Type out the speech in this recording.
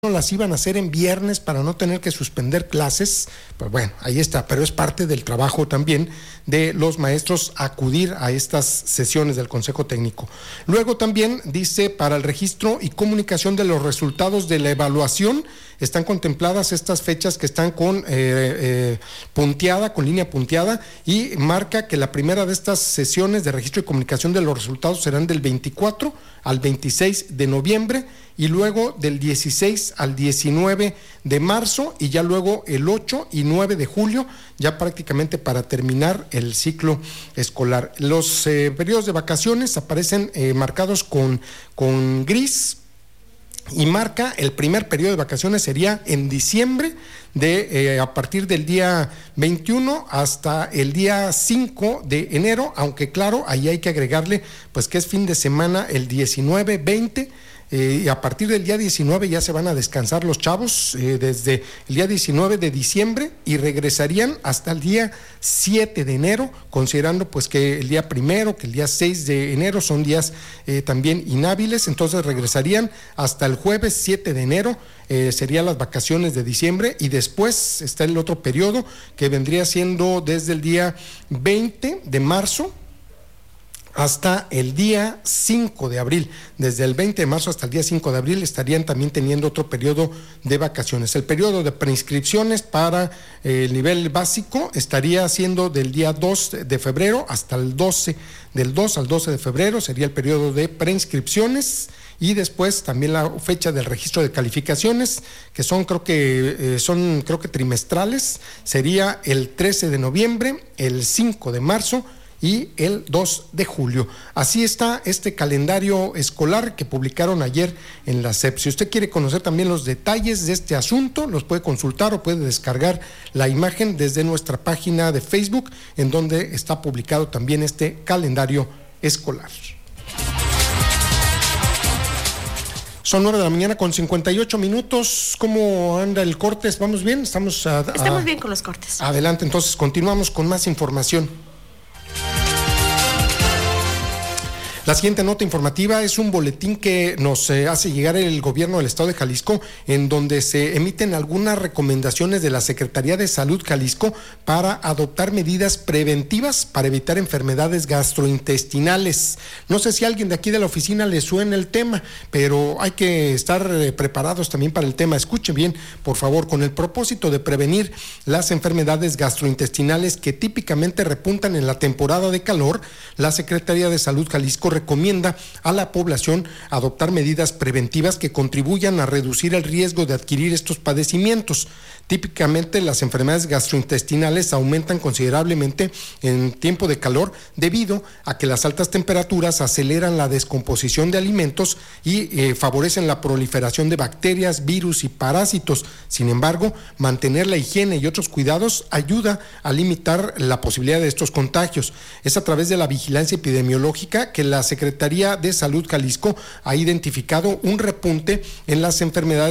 las iban a hacer en viernes para no tener que suspender clases, pues bueno, ahí está, pero es parte del trabajo también de los maestros acudir a estas sesiones del Consejo Técnico. Luego también dice, para el registro y comunicación de los resultados de la evaluación, están contempladas estas fechas que están con punteada, con línea punteada, y marca que la primera de estas sesiones de registro y comunicación de los resultados serán del 24 al 26 de noviembre, y luego del 16 al 19 de marzo, y ya luego el 8 y 9 de julio, ya prácticamente para terminar el ciclo escolar. Los periodos de vacaciones aparecen marcados con gris, y marca el primer periodo de vacaciones sería en diciembre, a partir del día 21 hasta el día 5 de enero, aunque claro, ahí hay que agregarle pues que es fin de semana el 19, 20, y a partir del día 19 ya se van a descansar los chavos, desde el día 19 de diciembre, y regresarían hasta el día 7 de enero, considerando pues que el día primero, que el día 6 de enero son días también inhábiles, entonces regresarían hasta el jueves 7 de enero, serían las vacaciones de diciembre, y después está el otro periodo que vendría siendo desde el día 20 de marzo hasta el día 5 de abril. Desde el 20 de marzo hasta el día 5 de abril estarían también teniendo otro periodo de vacaciones. El periodo de preinscripciones para el nivel básico estaría siendo del día 2 de febrero hasta el 12, del 2 al 12 de febrero sería el periodo de preinscripciones, y después también la fecha del registro de calificaciones, que son creo que trimestrales, sería el 13 de noviembre, el 5 de marzo y el 2 de julio. Así está este calendario escolar que publicaron ayer en la SEP. Si usted quiere conocer también los detalles de este asunto, los puede consultar o puede descargar la imagen desde nuestra página de Facebook, en donde está publicado también este calendario escolar. Son 9 de la mañana con 58 minutos. ¿Cómo anda el corte? ¿Vamos bien? Estamos bien con los cortes. Adelante, entonces continuamos con más información. La siguiente nota informativa es un boletín que nos hace llegar el gobierno del estado de Jalisco, en donde se emiten algunas recomendaciones de la Secretaría de Salud Jalisco para adoptar medidas preventivas para evitar enfermedades gastrointestinales. No sé si a alguien de aquí de la oficina le suena el tema, pero hay que estar preparados también para el tema. Escuchen bien, por favor. Con el propósito de prevenir las enfermedades gastrointestinales que típicamente repuntan en la temporada de calor, la Secretaría de Salud Jalisco recomienda a la población adoptar medidas preventivas que contribuyan a reducir el riesgo de adquirir estos padecimientos. Típicamente las enfermedades gastrointestinales aumentan considerablemente en tiempo de calor debido a que las altas temperaturas aceleran la descomposición de alimentos y favorecen la proliferación de bacterias, virus y parásitos. Sin embargo, mantener la higiene y otros cuidados ayuda a limitar la posibilidad de estos contagios. Es a través de la vigilancia epidemiológica que la Secretaría de Salud Jalisco ha identificado un repunte en las enfermedades